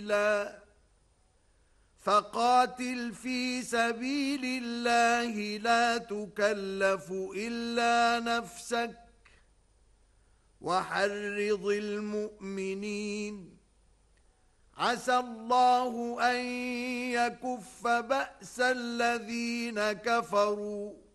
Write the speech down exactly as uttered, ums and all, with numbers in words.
الله فقاتل في سبيل الله لا تكلف إلا نفسك وحرض المؤمنين عسى الله أن يكف بأس الذين كفروا